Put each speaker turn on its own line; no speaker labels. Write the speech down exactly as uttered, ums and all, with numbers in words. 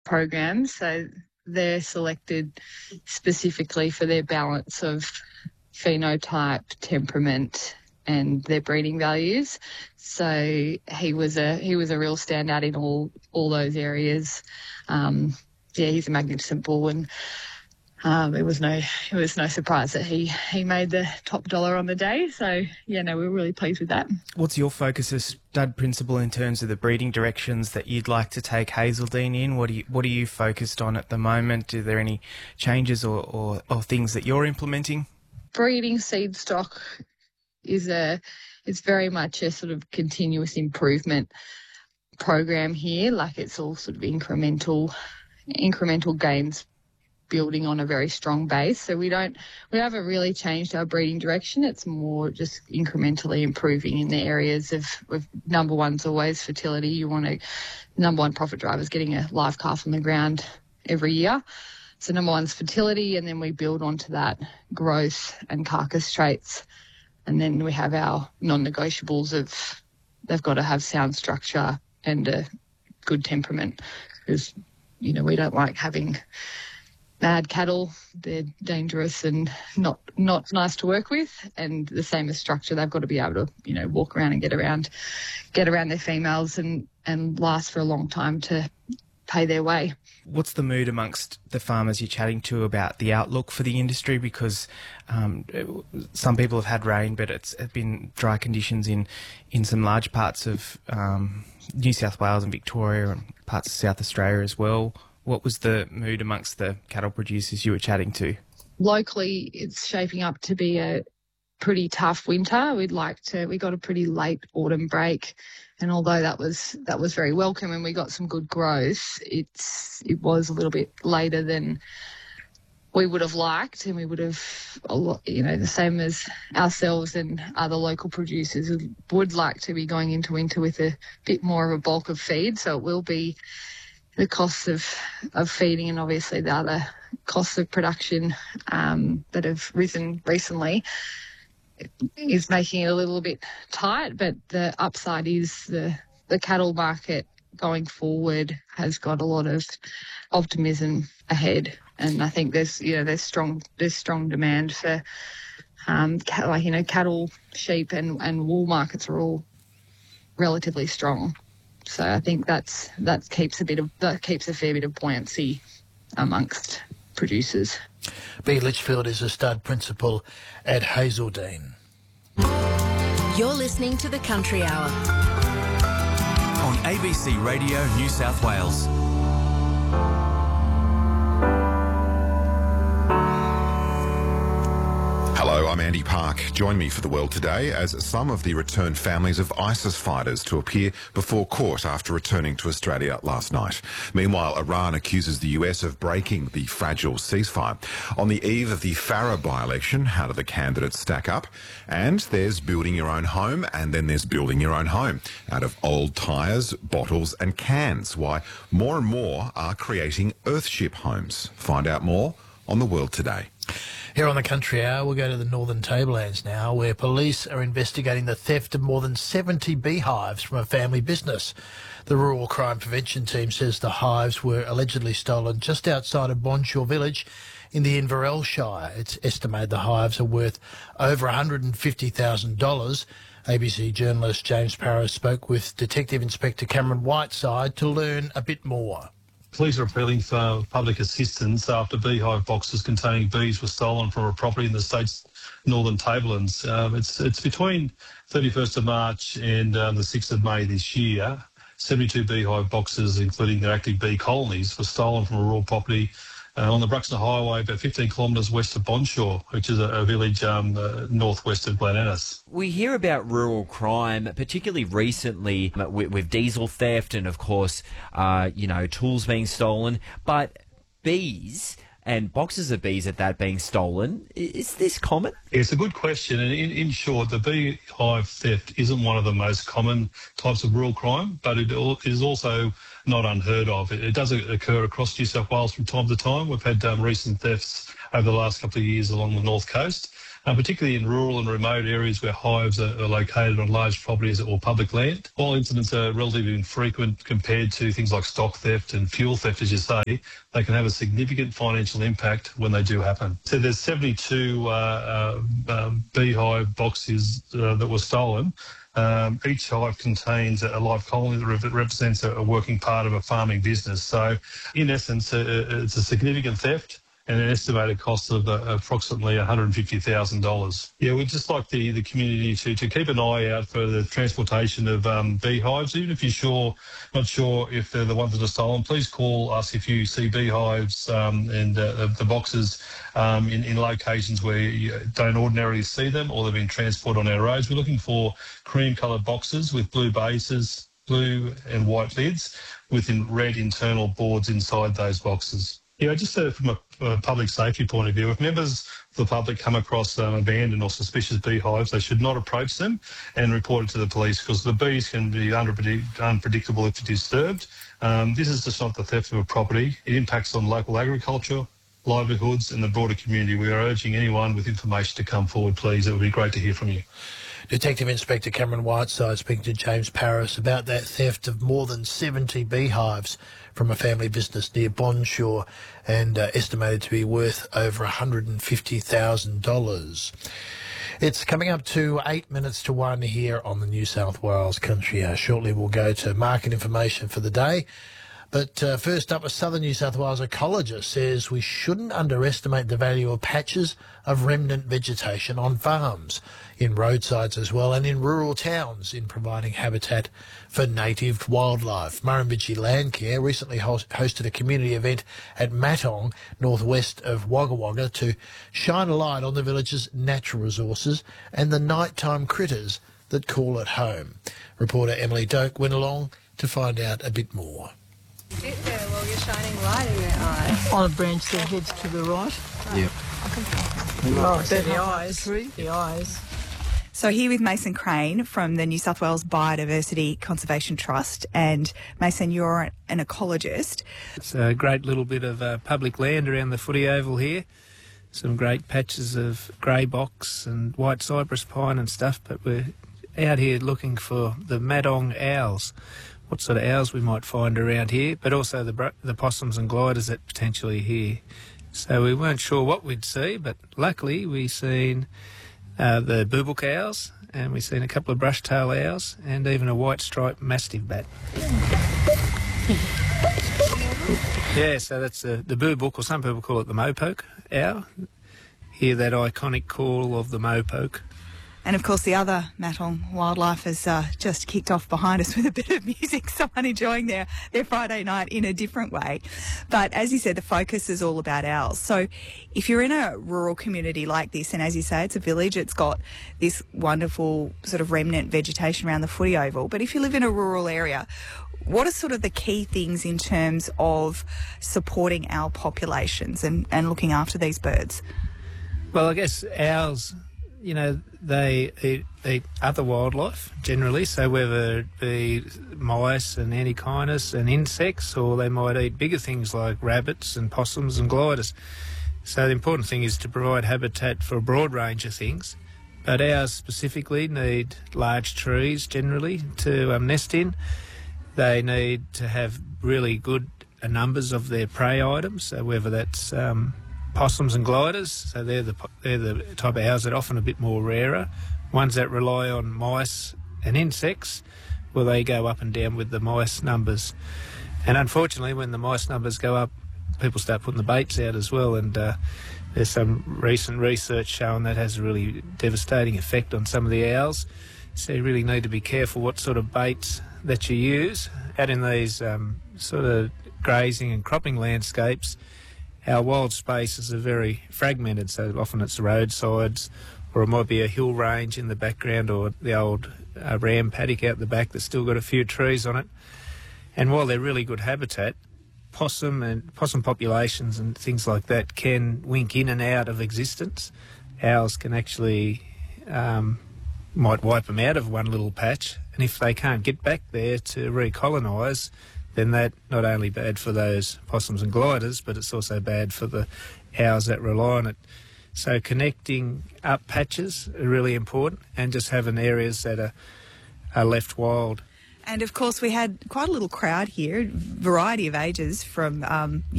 programs. So they're selected specifically for their balance of phenotype, temperament, and their breeding values. So he was a he was a real standout in all all those areas. Um, yeah, he's a magnificent bull, and um, it was no it was no surprise that he he made the top dollar on the day. So yeah, no, we were really pleased with that.
What's your focus as stud principal in terms of the breeding directions that you'd like to take Hazeldine in? What are you what are you focused on at the moment? Are there any changes or, or, or things that you're implementing?
Breeding seed stock is a it's very much a sort of continuous improvement program here. Like, it's all sort of incremental incremental gains building on a very strong base. So we don't we haven't really changed our breeding direction. It's more just incrementally improving in the areas of, of number one's always fertility. You want to number one profit driver is getting a live calf on the ground every year. So number one's fertility, and then we build onto that growth and carcass traits. And then we have our non-negotiables of they've got to have sound structure and a good temperament, because, you know, we don't like having mad cattle. They're dangerous and not not nice to work with. And the same as structure, they've got to be able to, you know, walk around and get around, get around their females and, and last for a long time to pay their way.
What's the mood amongst the farmers you're chatting to about the outlook for the industry? Because um, some people have had rain, but it's been dry conditions in, in some large parts of um, New South Wales and Victoria and parts of South Australia as well. What was the mood amongst the cattle producers you were chatting to?
Locally, it's shaping up to be a pretty tough winter. We'd like to, we got a pretty late autumn break. And although that was that was very welcome and we got some good growth, it's it was a little bit later than we would have liked, and we would have, a lot, you know, the same as ourselves and other local producers would like to be going into winter with a bit more of a bulk of feed. So it will be the costs of, of feeding and obviously the other costs of production um, that have risen recently is making it a little bit tight, but the upside is the, the cattle market going forward has got a lot of optimism ahead, and I think there's you know there's strong there's strong demand for um like you know cattle, sheep, and and wool markets are all relatively strong. So I think that's that keeps a bit of that keeps a fair bit of buoyancy amongst producers.
B. Litchfield is a stud principal at Hazeldine.
You're listening to the Country Hour
on A B C Radio New South Wales.
Hello, I'm Andy Park. Join me for The World Today as some of the returned families of ISIS fighters to appear before court after returning to Australia last night. Meanwhile, Iran accuses the U S of breaking the fragile ceasefire. On the eve of the Farah by-election, how do the candidates stack up? And there's building your own home, and then there's building your own home out of old tyres, bottles and cans. Why more and more are creating Earthship homes. Find out more on The World Today.
Here on the Country Hour, we'll go to the Northern Tablelands now, where police are investigating the theft of more than seventy beehives from a family business. The Rural Crime Prevention Team says the hives were allegedly stolen just outside of Bonshaw Village in the Inverell Shire. It's estimated the hives are worth over one hundred fifty thousand dollars. A B C journalist James Parrow spoke with Detective Inspector Cameron Whiteside to learn a bit more.
Police are appealing for public assistance after beehive boxes containing bees were stolen from a property in the state's Northern Tablelands. Um, it's it's between thirty-first of March and um, the sixth of May this year. seventy-two beehive boxes, including their active bee colonies, were stolen from a rural property uh, on the Bruxner Highway, about fifteen kilometres west of Bonshaw, which is a, a village um, uh, northwest of Glen Innes.
We hear about rural crime, particularly recently with, with diesel theft and, of course, uh, you know, tools being stolen. But bees and boxes of bees at that being stolen, is this common?
It's a good question. And in, in short, the beehive theft isn't one of the most common types of rural crime, but it is also not unheard of. It, it does occur across New South Wales from time to time. We've had um, recent thefts over the last couple of years along the north coast. uh, particularly in rural and remote areas where hives are, are located on large properties or public land. While incidents are relatively infrequent compared to things like stock theft and fuel theft, as you say, they can have a significant financial impact when they do happen. So there's seventy-two uh, uh, um, beehive boxes uh, that were stolen. Um, each hive contains a live colony that re- represents a, a working part of a farming business. So, in essence, uh, it's a significant theft and an estimated cost of uh, approximately one hundred fifty thousand dollars. Yeah, we'd just like the, the community to, to keep an eye out for the transportation of um, beehives. Even if you're sure, not sure if they're the ones that are stolen, please call us if you see beehives um, and uh, the boxes um, in, in locations where you don't ordinarily see them or they've been transported on our roads. We're looking for cream-coloured boxes with blue bases, blue and white lids, with in red internal boards inside those boxes. Yeah, just uh, from a, a public safety point of view, if members of the public come across um, abandoned or suspicious beehives, they should not approach them and report it to the police, because the bees can be unpredict- unpredictable if disturbed. Um, this is just not the theft of a property. It impacts on local agriculture, livelihoods and the broader community. We are urging anyone with information to come forward, please. It would be great to hear from you.
Detective Inspector Cameron Whiteside speaking to James Paris about that theft of more than seventy beehives from a family business near Bonshaw, and uh, estimated to be worth over one hundred fifty thousand dollars. It's coming up to eight minutes to one here on the New South Wales Country Hour. Shortly we'll go to market information for the day. But uh, first up, a Southern New South Wales ecologist says we shouldn't underestimate the value of patches of remnant vegetation on farms, in roadsides as well, and in rural towns in providing habitat for native wildlife. Murrumbidgee Landcare recently host- hosted a community event at Matong, northwest of Wagga Wagga, to shine a light on the village's natural resources and the nighttime critters that call it home. Reporter Emily Doak went along to find out a bit more.
Sit there while you're shining light in their eyes.
On a branch that heads to the right.
Yep.
Right, so the eyes. The eyes.
So here with Mason Crane from the New South Wales Biodiversity Conservation Trust. And Mason, you're an ecologist.
It's a great little bit of uh, public land around the footy oval here. Some great patches of grey box and white cypress pine and stuff, but we're out here looking for the Matong owls, what sort of owls we might find around here, but also the br- the possums and gliders that potentially here. So we weren't sure what we'd see, but luckily we seen uh, the boobook owls, and we seen a couple of brush-tail owls, and even a white-striped mastiff bat. Yeah, so that's the, the boobook, or some people call it the mopoke owl. Hear that iconic call of the mopoke.
And of course the other Matong wildlife has uh, just kicked off behind us with a bit of music, someone enjoying their, their Friday night in a different way. But as you said, the focus is all about owls. So if you're in a rural community like this, and as you say, it's a village, it's got this wonderful sort of remnant vegetation around the footy oval. But if you live in a rural area, what are sort of the key things in terms of supporting owl populations and, and looking after these birds?
Well, I guess owls, you know, they eat, eat other wildlife generally, so whether it be mice and antechinus and insects, or they might eat bigger things like rabbits and possums and gliders. So the important thing is to provide habitat for a broad range of things, but owls specifically need large trees generally to um, nest in. They need to have really good uh, numbers of their prey items, so whether that's um, possums and gliders, so they're the they're the type of owls that are often a bit more rarer. Ones that rely on mice and insects, well, they go up and down with the mice numbers. And unfortunately, when the mice numbers go up, people start putting the baits out as well, and uh, there's some recent research showing that has a really devastating effect on some of the owls. So you really need to be careful what sort of baits that you use. Out in these um, sort of grazing and cropping landscapes, our wild spaces are very fragmented, so often it's roadsides, or it might be a hill range in the background, or the old uh, ram paddock out the back that's still got a few trees on it. And while they're really good habitat, possum and possum populations and things like that can wink in and out of existence. Owls can actually um, might wipe them out of one little patch, and if they can't get back there to recolonise, then that not only bad for those possums and gliders, but it's also bad for the owls that rely on it. So connecting up patches are really important, and just having areas that are, are left wild.
And of course, we had quite a little crowd here, variety of ages, from um,